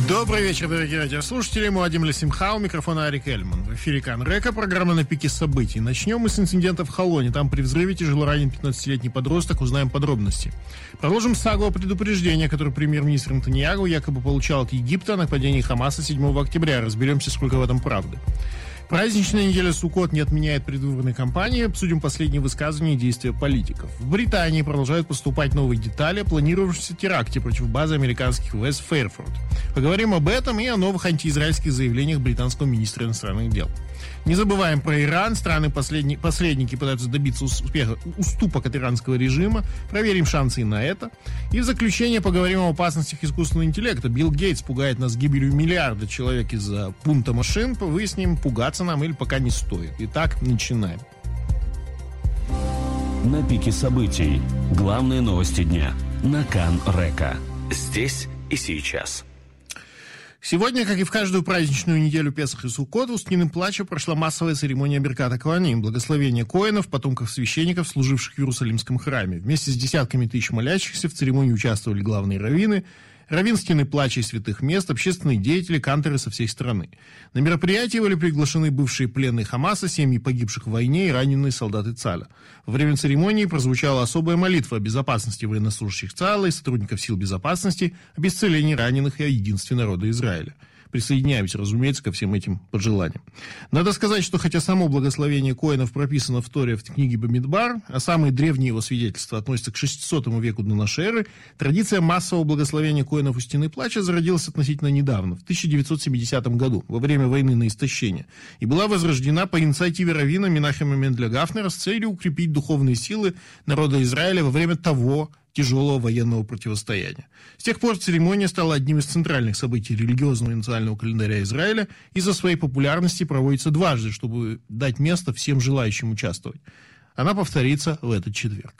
Добрый вечер, дорогие радиослушатели. Муадим Лесимха, у микрофона Арик Эльман. В эфире Кан-Река, программа «На пике событий». Начнем мы с инцидента в Холоне. Там при взрыве тяжело ранен 15-летний подросток. Узнаем подробности. Продолжим сагу о предупреждении, которое премьер-министр Нетаньяху якобы получал от Египта о нападении Хамаса 7 октября. Разберемся, сколько в этом правды. Праздничная неделя Суккот не отменяет предвыборной кампании. Обсудим последние высказывания и действия политиков. В Британии продолжают поступать новые детали о планировавшемся теракте против базы американских ВС Фейрфорд. Поговорим об этом и о новых антиизраильских заявлениях британского министра иностранных дел. Не забываем про Иран. Страны-посредники пытаются добиться уступок от иранского режима. Проверим шансы и на это. И в заключение поговорим о опасностях искусственного интеллекта. Билл Гейтс пугает нас гибелью миллиарда человек из-за бунта машин. Выясним, пугаться нам или пока не стоит. Итак, начинаем. На пике событий. Главные новости дня. На Кан-Река. Здесь и сейчас. Сегодня, как и в каждую праздничную неделю Песах и Суккот, в Устниным плаче прошла массовая церемония Беркат Коаним, благословение коэнов, потомков священников, служивших в Иерусалимском храме. Вместе с десятками тысяч молящихся в церемонии участвовали главные раввины, раввин Стены плача и святых мест, общественные деятели, канторы со всей страны. На мероприятие были приглашены бывшие пленные Хамаса, семьи погибших в войне и раненые солдаты ЦАЛа. Во время церемонии прозвучала особая молитва о безопасности военнослужащих ЦАЛа и сотрудников сил безопасности, об исцелении раненых и о единстве народа Израиля. Присоединяюсь, разумеется, ко всем этим пожеланиям. Надо сказать, что хотя само благословение коэнов прописано в Торе в книге Бамидбар, а самые древние его свидетельства относятся к 600 веку до нашей эры, традиция массового благословения коэнов у Стены плача зародилась относительно недавно, в 1970 году, во время войны на истощение, и была возрождена по инициативе раввина Менахема Мендля Гафнера с целью укрепить духовные силы народа Израиля во время того тяжелого военного противостояния. С тех пор церемония стала одним из центральных событий религиозного и национального календаря Израиля и из-за своей популярности проводится дважды, чтобы дать место всем желающим участвовать. Она повторится в этот четверг.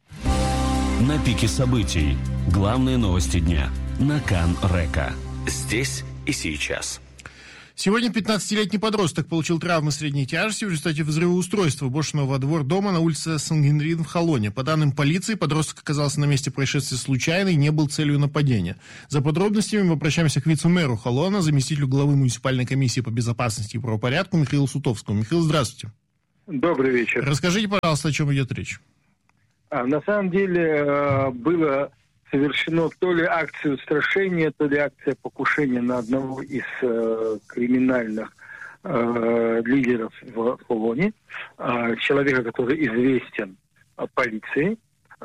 На пике событий. Главные новости дня. На Кан-Река. Здесь и сейчас. Сегодня 15-летний подросток получил травмы средней тяжести в результате взрыва устройства, брошенного во двор дома на улице Сан-Генрин в Холоне. По данным полиции, подросток оказался на месте происшествия случайно и не был целью нападения. За подробностями мы обращаемся к вице-мэру Холона, заместителю главы муниципальной комиссии по безопасности и правопорядку Михаилу Сутовскому. Михаил, здравствуйте. Добрый вечер. Расскажите, пожалуйста, о чем идет речь. На самом деле было совершено то ли акция устрашения, то ли акция покушения на одного из криминальных лидеров в Холоне, человека, который известен полиции.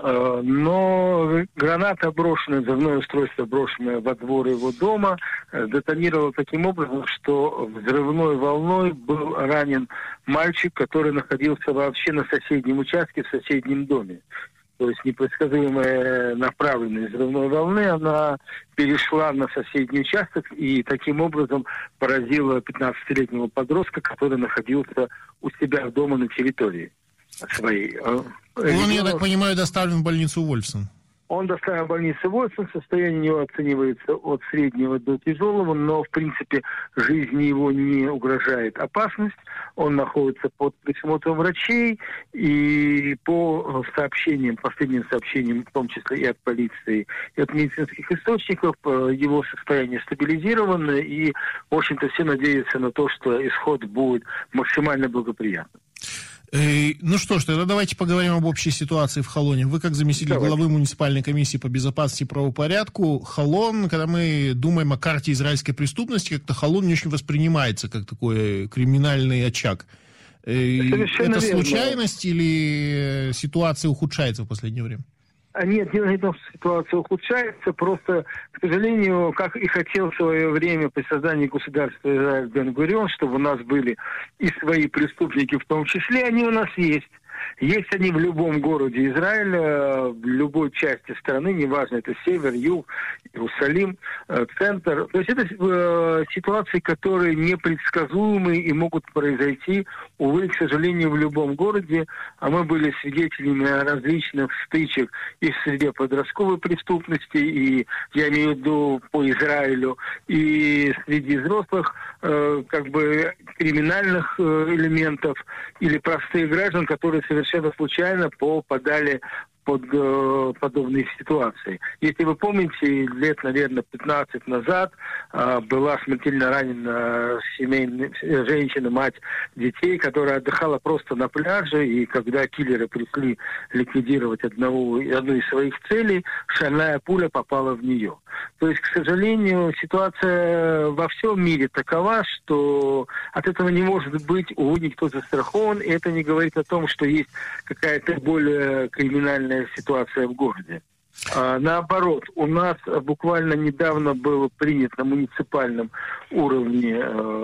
Но граната брошенная, взрывное устройство, брошенное во двор его дома, детонировало таким образом, что взрывной волной был ранен мальчик, который находился вообще на соседнем участке, в соседнем доме. То есть непредсказуемая направленность взрывной волны, она перешла на соседний участок и таким образом поразила 15-летнего подростка, который находился у себя дома на территории своей. Он, я так понимаю, доставлен в больницу Вольфсон. Он доставлен в больницу Вольфсон, состояние его оценивается от среднего до тяжелого, но, в принципе, жизни его не угрожает опасность. Он находится под присмотром врачей, и по сообщениям, последним сообщениям, в том числе и от полиции, и от медицинских источников, его состояние стабилизировано, и, в общем-то, все надеются на то, что исход будет максимально благоприятным. Ну что ж, тогда давайте поговорим об общей ситуации в Холоне. Вы, как заместитель главы муниципальной комиссии по безопасности и правопорядку, Холон, когда мы думаем о карте израильской преступности, как-то Холон не очень воспринимается как такой криминальный очаг. Совершенно это верно. Случайность или ситуация ухудшается в последнее время? Нет, дело не в том, что ситуация ухудшается, просто, к сожалению, как и хотел в свое время при создании государства Израиль Бен-Гурион, чтобы у нас были и свои преступники в том числе, они у нас есть. Есть они в любом городе Израиля, в любой части страны, неважно, это север, юг, Иерусалим, центр. То есть это ситуации, которые непредсказуемы и могут произойти, увы, к сожалению, в любом городе. А мы были свидетелями различных стычек и в среде подростковой преступности, и я имею в виду по Израилю, и среди взрослых криминальных элементов или простых граждан, которые совершенно случайно попадали под подобные ситуации. Если вы помните, лет, наверное, 15 назад была смертельно ранена женщина, мать детей, которая отдыхала просто на пляже, и когда киллеры пришли ликвидировать одну из своих целей, шальная пуля попала в нее. То есть, к сожалению, ситуация во всем мире такова, что от этого не может быть, увы, никто застрахован, и это не говорит о том, что есть какая-то более криминальная ситуация в городе. Наоборот, у нас буквально недавно был принят на муниципальном уровне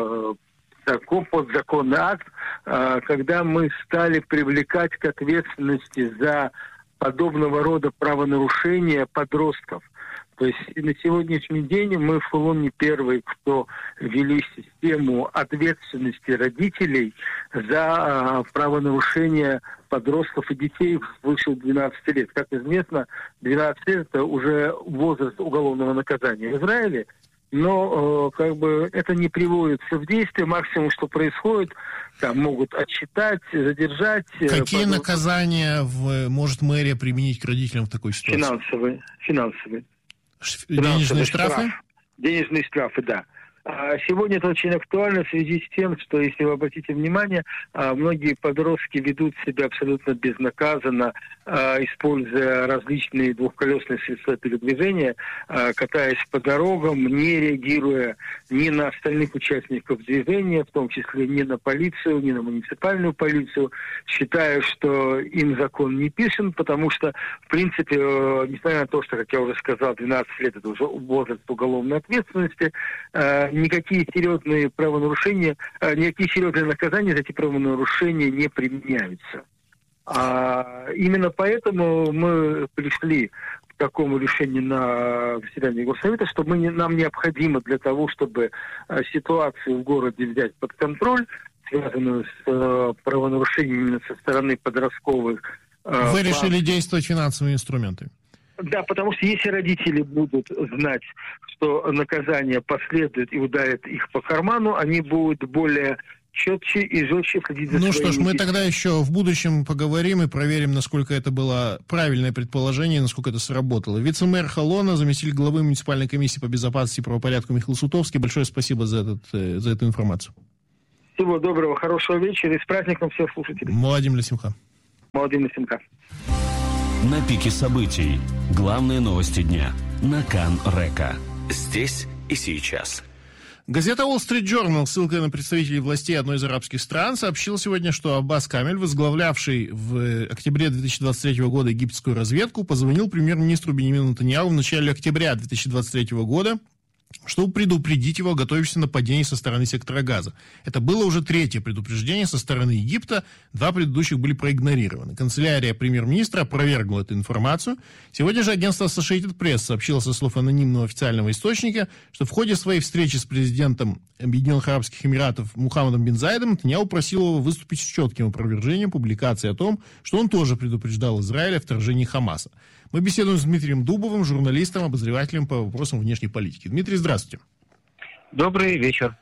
подзаконный акт, когда мы стали привлекать к ответственности за подобного рода правонарушения подростков. То есть на сегодняшний день мы в Фулоне первые, кто ввели систему ответственности родителей за правонарушения подростков и детей свыше 12 лет. Как известно, 12 лет – это уже возраст уголовного наказания в Израиле, но это не приводится в действие. Максимум, что происходит, там могут отчитать, задержать. Какие наказания может мэрия применить к родителям в такой ситуации? Финансовые. Денежные штрафы? Денежные штрафы, да. Сегодня это очень актуально в связи с тем, что, если вы обратите внимание, многие подростки ведут себя абсолютно безнаказанно, используя различные двухколесные средства передвижения, катаясь по дорогам, не реагируя ни на остальных участников движения, в том числе ни на полицию, ни на муниципальную полицию, считая, что им закон не писан, потому что, в принципе, несмотря на то, что, как я уже сказал, 12 лет – это уже возраст уголовной ответственности, никакие серьезные правонарушения, никакие серьезные наказания за эти правонарушения не применяются. Именно поэтому мы пришли к такому решению на заседании Госсовета, что нам необходимо для того, чтобы ситуацию в городе взять под контроль, связанную с правонарушениями именно со стороны подростковых. Вы решили действовать финансовыми инструментами? Да, потому что если родители будут знать, что наказание последует и ударит их по карману, они будут более четче и жестче следить за своими что ж, мы детьми. тогда еще в будущем поговорим и проверим, насколько это было правильное предположение, насколько это сработало. Вице-мэр Холона, заместитель главы муниципальной комиссии по безопасности и правопорядку Михаил Сутовский. Большое спасибо за эту информацию. Всего доброго, хорошего вечера и с праздником всех слушателей. Молодим Лесимха. Молодим Лесимха. На пике событий. Главные новости дня. На Кан Река. Здесь и сейчас. Газета Wall Street Journal, ссылкой на представителей властей одной из арабских стран, сообщила сегодня, что Аббас Камель, возглавлявший в октябре 2023 года египетскую разведку, позвонил премьер-министру Беньямину Нетаньяху в начале октября 2023 года, чтобы предупредить его о готовящемся нападении со стороны сектора Газа. Это было уже третье предупреждение со стороны Египта, 2 предыдущих были проигнорированы. Канцелярия премьер-министра опровергла эту информацию. Сегодня же агентство Associated Press сообщило со слов анонимного официального источника, что в ходе своей встречи с президентом Объединенных Арабских Эмиратов Мухаммадом бен Заидом Нетаньяху просил его выступить с четким опровержением публикации о том, что он тоже предупреждал Израиль о вторжении Хамаса. Мы беседуем с Дмитрием Дубовым, журналистом, обозревателем по вопросам внешней политики. Дмитрий, здравствуйте. Добрый вечер.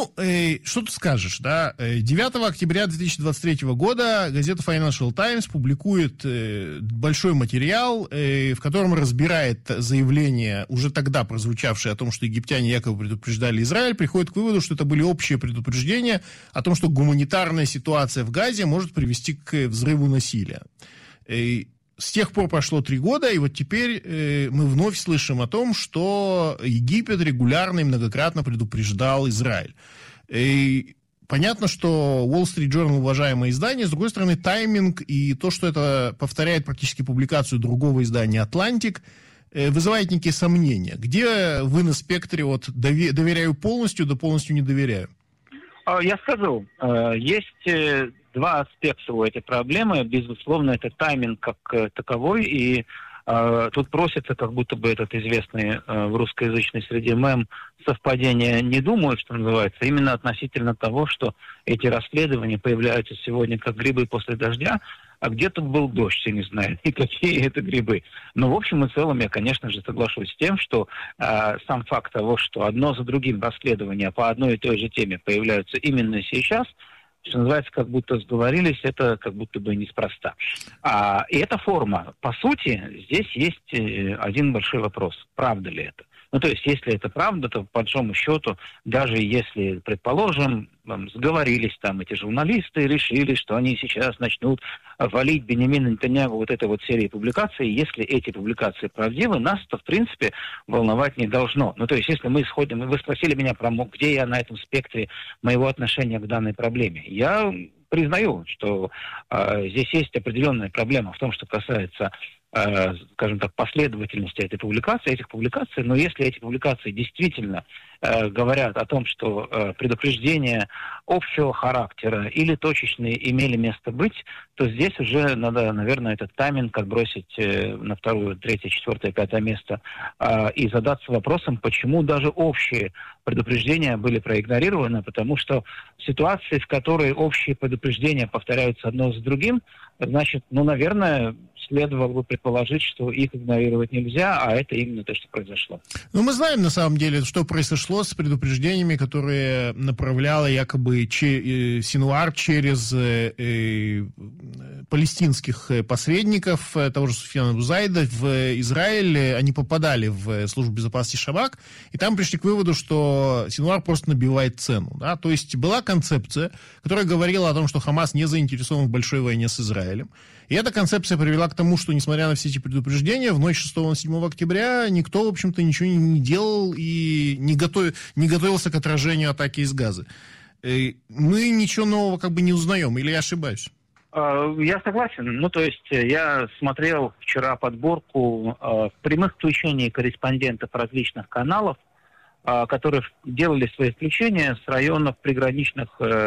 Что ты скажешь, да? 9 октября 2023 года газета Financial Times публикует большой материал, в котором разбирает заявление, уже тогда прозвучавшее о том, что египтяне якобы предупреждали Израиль, приходит к выводу, что это были общие предупреждения о том, что гуманитарная ситуация в Газе может привести к взрыву насилия. С тех пор прошло 3 года, и вот теперь мы вновь слышим о том, что Египет регулярно и многократно предупреждал Израиль. И понятно, что Wall Street Journal уважаемое издание, с другой стороны, тайминг и то, что это повторяет практически публикацию другого издания «Атлантик», вызывает некие сомнения. Где вы на спектре от «доверяю полностью» до «полностью не доверяю»? Я скажу, есть 2 аспекта у этой проблемы. Безусловно, это тайминг как таковой, и тут просится, как будто бы этот известный в русскоязычной среде мем совпадение не думаю, что называется, именно относительно того, что эти расследования появляются сегодня как грибы после дождя, а где тут был дождь, я не знаю, и какие это грибы. Но в общем и целом я, конечно же, соглашусь с тем, что сам факт того, что одно за другим расследования по одной и той же теме появляются именно сейчас, что называется, как будто сговорились, это как будто бы неспроста. И эта форма. По сути, здесь есть один большой вопрос. Правда ли это? Ну, то есть, если это правда, то, по большому счету, даже если, предположим, сговорились там эти журналисты, решили, что они сейчас начнут валить Беньямина Нетаньяху вот этой вот серии публикаций, если эти публикации правдивы, нас-то, в принципе, волновать не должно. Ну, то есть, если мы исходим, вы спросили меня, где я на этом спектре моего отношения к данной проблеме. Я признаю, что здесь есть определенная проблема в том, что касается, скажем так, последовательности этих публикаций, но если эти публикации действительно говорят о том, что предупреждения общего характера или точечные имели место быть, то здесь уже надо, наверное, этот тайминг отбросить на 2-е, 3-е, 4-е, 5-е место и задаться вопросом, почему даже общие предупреждения были проигнорированы, потому что в ситуации, в которой общие предупреждения повторяются одно за другим, значит, наверное, следовало бы предположить, что их игнорировать нельзя, а это именно то, что произошло. Ну, мы знаем, на самом деле, что произошло с предупреждениями, которые направляла якобы Синуар через палестинских посредников, того же Суфьяна Бузайда, в Израиль. Они попадали в службу безопасности Шабак, и там пришли к выводу, что Синуар просто набивает цену. Да? То есть была концепция, которая говорила о том, что Хамас не заинтересован в большой войне с Израилем. И эта концепция привела к тому, что, несмотря на все эти предупреждения, в ночь 6 на 7 октября никто, в общем-то, ничего не делал и не готовился к отражению атаки из Газы. Мы ничего нового как бы не узнаем, или я ошибаюсь? Я согласен. Ну, то есть я смотрел вчера подборку прямых включений корреспондентов различных каналов, которые делали свои включения с районов приграничной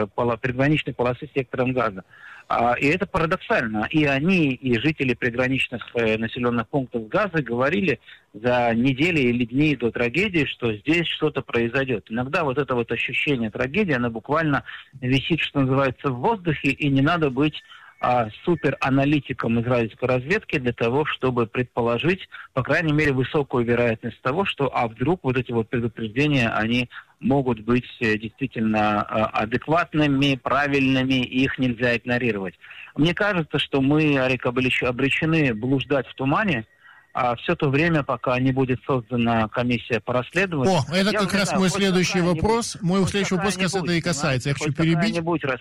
полосы с сектором Газа. И это парадоксально. И они, и жители приграничных населенных пунктов Газы говорили за недели или дни до трагедии, что здесь что-то произойдет. Иногда вот это вот ощущение трагедии, оно буквально висит, что называется, в воздухе, и не надо быть супераналитиком израильской разведки для того, чтобы предположить, по крайней мере, высокую вероятность того, что вдруг вот эти вот предупреждения, они могут быть действительно адекватными, правильными, и их нельзя игнорировать. Мне кажется, что мы, Арик, обречены блуждать в тумане, все то время, пока не будет создана комиссия по расследованию. Это как раз мой следующий вопрос. Мой следующий вопрос как раз это и касается. Я хочу перебить.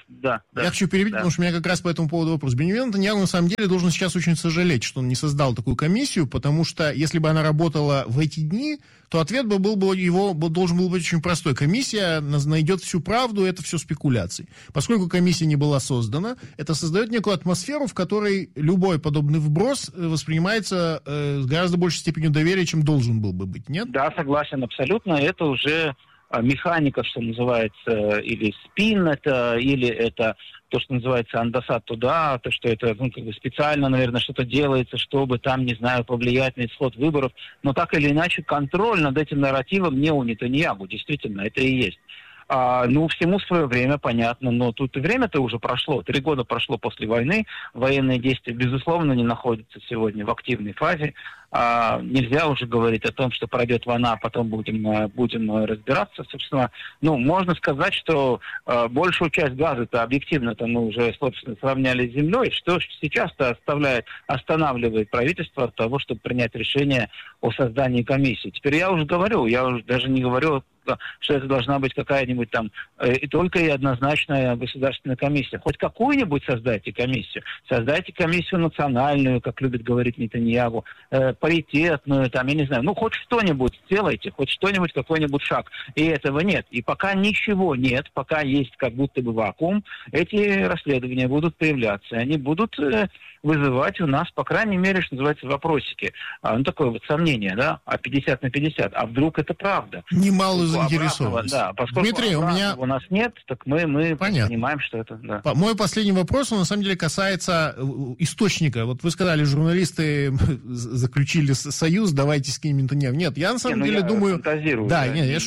Я хочу перебить, потому что у меня как раз по этому поводу вопрос. Беньямин Нетаньяху на самом деле должен сейчас очень сожалеть, что он не создал такую комиссию, потому что если бы она работала в эти дни, то ответ должен был быть очень простой. Комиссия найдет всю правду, это все спекуляции. Поскольку комиссия не была создана, это создает некую атмосферу, в которой любой подобный вброс воспринимается с гораздо большей степенью доверия, чем должен был бы быть, нет? Да, согласен, абсолютно. Это уже механика, что называется, или спин, или это то, что называется андасат туда, то, что это специально, наверное, что-то делается, чтобы там, не знаю, повлиять на исход выборов. Но так или иначе контроль над этим нарративом не у Нетаньяху, действительно, это и есть. Всему свое время, понятно, но тут и время-то уже прошло. 3 года прошло после войны. Военные действия, безусловно, не находятся сегодня в активной фазе. Нельзя уже говорить о том, что пройдет война, а потом будем разбираться. Собственно, можно сказать, что большую часть Газы-то объективно-то мы уже, собственно, сравняли с землей, что сейчас-то останавливает правительство от того, чтобы принять решение о создании комиссии. Теперь я уже даже не говорю, что это должна быть какая-нибудь там и только и однозначная государственная комиссия. Хоть какую-нибудь создайте комиссию. Создайте комиссию национальную, как любит говорить Нетаньяху, паритетную, я не знаю. Хоть что-нибудь сделайте, хоть что-нибудь, какой-нибудь шаг. И этого нет. И пока ничего нет, пока есть как будто бы вакуум, эти расследования будут появляться. Они будут вызывать у нас, по крайней мере, что называется, вопросики. Такое вот сомнение, да, 50 на 50. А вдруг это правда? Немалую заинтересованность. Да, поскольку Дмитрий, у нас нет, так мы понимаем, что это... Да. Мой последний вопрос, он на самом деле касается источника. Вот вы сказали, журналисты заключили союз, давайте скинем Нетаньяху. Нет, я на самом деле думаю... Да,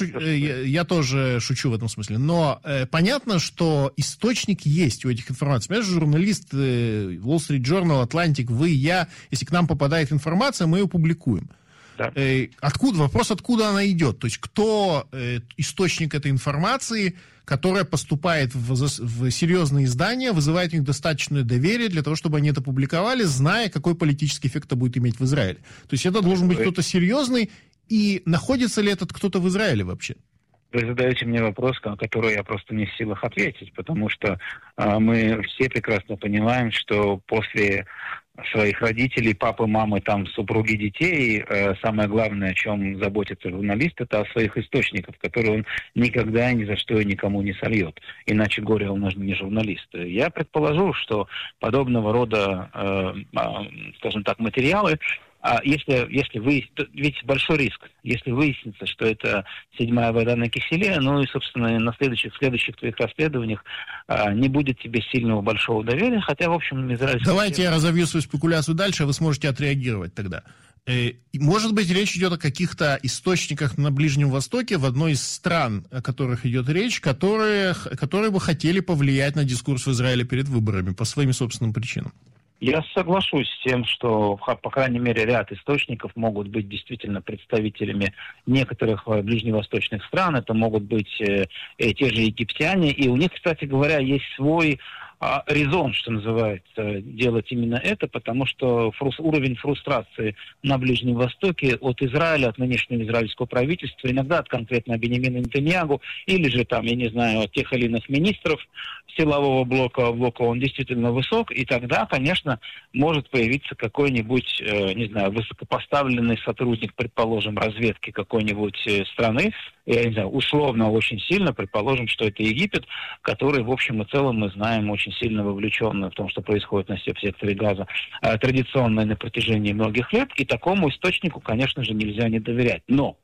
я тоже шучу в этом смысле. Но понятно, что источник есть у этих информаций. Понимаешь, журналист Wall Street Journal, Atlantic, вы, я, если к нам попадает информация, мы ее публикуем. Да. Вопрос, откуда она идет? То есть кто источник этой информации, которая поступает в серьезные издания, вызывает у них достаточное доверие для того, чтобы они это публиковали, зная, какой политический эффект это будет иметь в Израиле. То есть это должен быть кто-то серьезный, и находится ли этот кто-то в Израиле вообще? Вы задаете мне вопрос, на который я просто не в силах ответить, потому что мы все прекрасно понимаем, что после своих родителей, папы, мамы, там, супруги, детей, самое главное, о чем заботится журналист, это о своих источниках, которые он никогда ни за что и никому не сольет. Иначе горе он не журналист. Я предположу, что подобного рода, скажем так, материалы, если ведь большой риск, если выяснится, что это седьмая вода на киселе, ну и, собственно, на следующих твоих расследованиях не будет тебе сильного большого доверия, хотя, в общем, израильский... Давайте я разовью свою спекуляцию дальше, а вы сможете отреагировать тогда. Может быть, речь идет о каких-то источниках на Ближнем Востоке, в одной из стран, о которых идет речь, которые бы хотели повлиять на дискурс в Израиле перед выборами по своим собственным причинам. Я соглашусь с тем, что, по крайней мере, ряд источников могут быть действительно представителями некоторых ближневосточных стран. Это могут быть те же египтяне. И у них, кстати говоря, есть свой резон, что называется, делать именно это, потому что уровень фрустрации на Ближнем Востоке от Израиля, от нынешнего израильского правительства, иногда от конкретно Беньямина Нетаньяху, или же там, я не знаю, от тех или иных министров силового блока, он действительно высок, и тогда, конечно, может появиться какой-нибудь, не знаю, высокопоставленный сотрудник, предположим, разведки какой-нибудь страны, я не знаю, условно очень сильно, предположим, что это Египет, который, в общем и целом, мы знаем, очень сильно вовлечен в том, что происходит в секторе Газа, традиционно на протяжении многих лет, и такому источнику, конечно же, нельзя не доверять. Но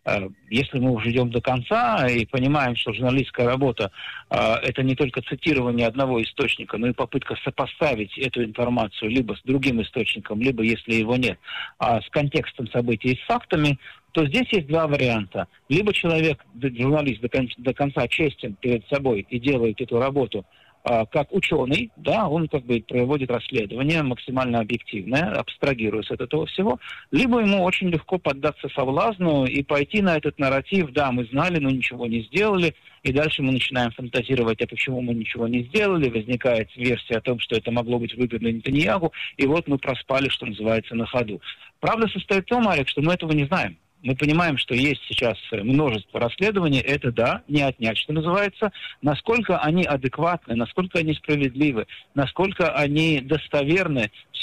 если мы уже идем до конца и понимаем, что журналистская работа это не только цитирование одного источника, но и попытка сопоставить эту информацию либо с другим источником, либо, если его нет, с контекстом событий и с фактами, то здесь есть два варианта. Либо человек, журналист, до конца честен перед собой и делает эту работу как ученый, да, он как бы проводит расследование максимально объективное, абстрагируясь от этого всего, либо ему очень легко поддаться соблазну и пойти на этот нарратив, да, мы знали, но ничего не сделали, и дальше мы начинаем фантазировать, а почему мы ничего не сделали, возникает версия о том, что это могло быть выгодно Нетаньяху, и вот мы проспали, что называется, на ходу. Правда состоит в том, Алик, что мы этого не знаем. Мы понимаем, что есть сейчас множество расследований, это да, не отнять, что называется, насколько они адекватны, насколько они справедливы, насколько они достоверны.